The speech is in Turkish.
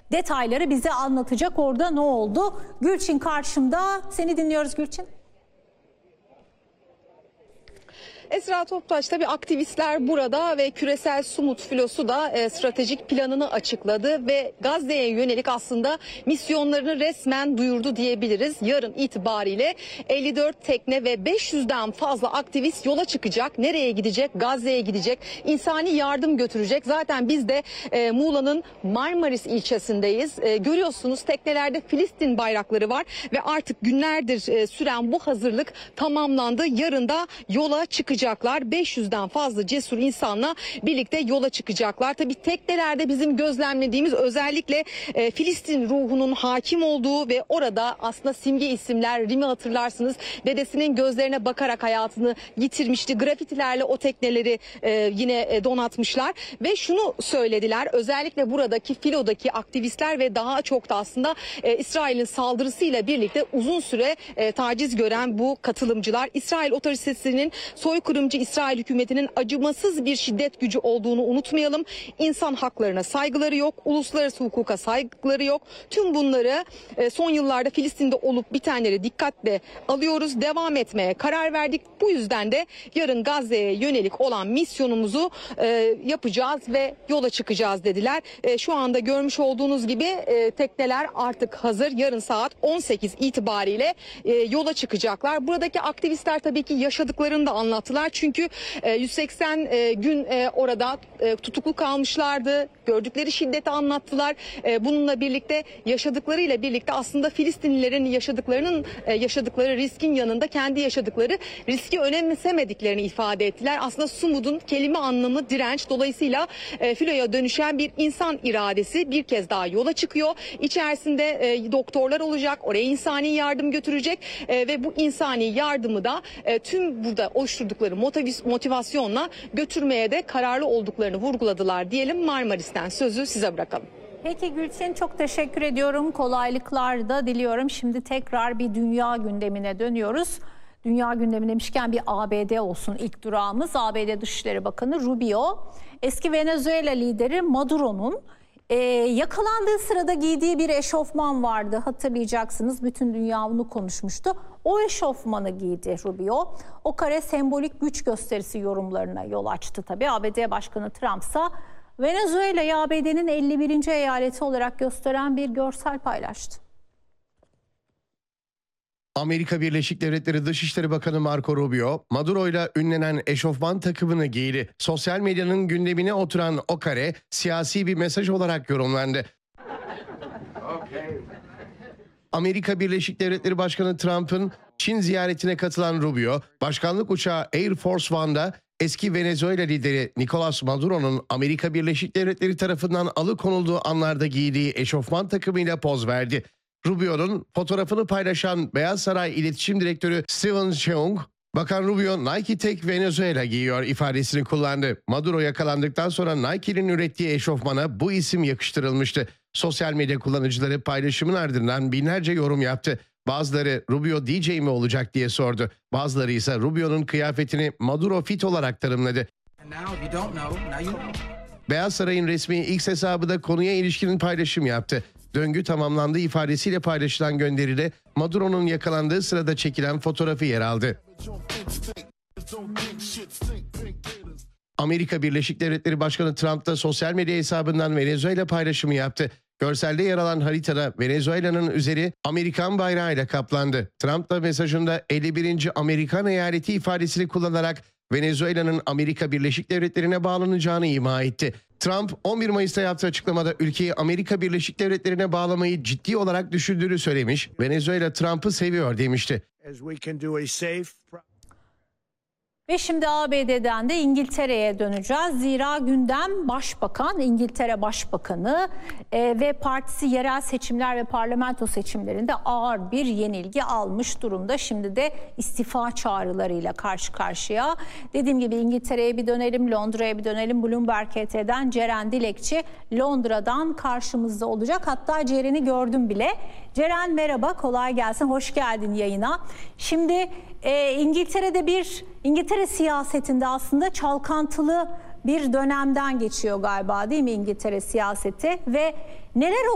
detayları bize anlatacak. Orada ne oldu? Gülçin karşımda. Seni dinliyoruz Gülçin. Esra Toptaş, tabii aktivistler burada ve küresel Sumut filosu da stratejik planını açıkladı ve Gazze'ye yönelik aslında misyonlarını resmen duyurdu diyebiliriz. Yarın itibariyle 54 tekne ve 500'den fazla aktivist yola çıkacak. Nereye gidecek? Gazze'ye gidecek. İnsani yardım götürecek. Zaten biz de Muğla'nın Marmaris ilçesindeyiz. Görüyorsunuz teknelerde Filistin bayrakları var ve artık günlerdir süren bu hazırlık tamamlandı. Yarın da yola çıkacaklar. 500'den fazla cesur insanla birlikte yola çıkacaklar. Tabii teknelerde bizim gözlemlediğimiz özellikle Filistin ruhunun hakim olduğu ve orada aslında simge isimler, Rim'i hatırlarsınız, dedesinin gözlerine bakarak hayatını yitirmişti. Grafitilerle o tekneleri yine donatmışlar ve şunu söylediler, özellikle buradaki filodaki aktivistler ve daha çok da aslında İsrail'in saldırısıyla birlikte uzun süre taciz gören bu katılımcılar, İsrail otoritesinin soykırımcı İsrail hükümetinin acımasız bir şiddet gücü olduğunu unutmayalım. İnsan haklarına saygıları yok, uluslararası hukuka saygıları yok. Tüm bunları son yıllarda Filistin'de olup bitenleri dikkatle alıyoruz, devam etmeye karar verdik. Bu yüzden de yarın Gazze'ye yönelik olan misyonumuzu yapacağız ve yola çıkacağız dediler. Şu anda görmüş olduğunuz gibi tekneler artık hazır. Yarın saat 18 itibariyle yola çıkacaklar. Buradaki aktivistler tabii ki yaşadıklarını da anlattılar. Çünkü 180 gün orada tutuklu kalmışlardı. Gördükleri şiddeti anlattılar. Bununla birlikte yaşadıklarıyla birlikte aslında Filistinlilerin yaşadıkları riskin yanında kendi yaşadıkları riski önemsemediklerini ifade ettiler. Aslında Sumud'un kelime anlamı direnç. Dolayısıyla filoya dönüşen bir insan iradesi bir kez daha yola çıkıyor. İçerisinde doktorlar olacak. Oraya insani yardım götürecek ve bu insani yardımı da tüm burada oluşturdukları motivasyonla götürmeye de kararlı olduklarını vurguladılar diyelim. Marmaris'ten sözü size bırakalım. Peki Gülçin, çok teşekkür ediyorum. Kolaylıklar da diliyorum. Şimdi tekrar bir dünya gündemine dönüyoruz. Dünya gündemi demişken bir ABD olsun ilk durağımız. ABD Dışişleri Bakanı Rubio, eski Venezuela lideri Maduro'nun yakalandığı sırada giydiği bir eşofman vardı. Hatırlayacaksınız, bütün dünya bunu konuşmuştu. O eşofmanı giydi Rubio. O kare sembolik güç gösterisi yorumlarına yol açtı tabii. ABD Başkanı Trump ise Venezuela'yı ABD'nin 51. eyaleti olarak gösteren bir görsel paylaştı. Amerika Birleşik Devletleri Dışişleri Bakanı Marco Rubio, Maduro'yla ünlenen eşofman takımını giydi. Sosyal medyanın gündemine oturan o kare siyasi bir mesaj olarak yorumlandı. Amerika Birleşik Devletleri Başkanı Trump'ın Çin ziyaretine katılan Rubio, başkanlık uçağı Air Force One'da eski Venezuela lideri Nicolas Maduro'nun Amerika Birleşik Devletleri tarafından alıkonulduğu anlarda giydiği eşofman takımıyla poz verdi. Rubio'nun fotoğrafını paylaşan Beyaz Saray İletişim Direktörü Steven Cheung, Bakan Rubio Nike tek Venezuela giyiyor ifadesini kullandı. Maduro yakalandıktan sonra Nike'nin ürettiği eşofmana bu isim yakıştırılmıştı. Sosyal medya kullanıcıları paylaşımın ardından binlerce yorum yaptı. Bazıları Rubio DJ mi olacak diye sordu. Bazıları ise Rubio'nun kıyafetini Maduro fit olarak tanımladı. Beyaz Saray'ın resmi X hesabı da konuya ilişkin paylaşım yaptı. Döngü tamamlandı ifadesiyle paylaşılan gönderide Maduro'nun yakalandığı sırada çekilen fotoğrafı yer aldı. Amerika Birleşik Devletleri Başkanı Trump da sosyal medya hesabından Venezuela paylaşımı yaptı. Görselde yer alan haritada Venezuela'nın üzeri Amerikan bayrağıyla kaplandı. Trump da mesajında 51. Amerikan eyaleti ifadesini kullanarak Venezuela'nın Amerika Birleşik Devletleri'ne bağlanacağını ima etti. Trump 11 Mayıs'ta yaptığı açıklamada ülkeyi Amerika Birleşik Devletleri'ne bağlamayı ciddi olarak düşündüğünü söylemiş, Venezuela Trump'ı seviyor demişti. Ve şimdi ABD'den de İngiltere'ye döneceğiz. Zira gündem Başbakan, İngiltere Başbakanı ve partisi yerel seçimler ve parlamento seçimlerinde ağır bir yenilgi almış durumda. Şimdi de istifa çağrılarıyla karşı karşıya. Dediğim gibi İngiltere'ye bir dönelim, Londra'ya bir dönelim. Bloomberg HT'den Ceren Dilekçi Londra'dan karşımızda olacak. Hatta Ceren'i gördüm bile. Ceren merhaba, kolay gelsin, hoş geldin yayına. Şimdi İngiltere siyasetinde aslında çalkantılı bir dönemden geçiyor galiba, değil mi İngiltere siyaseti ve neler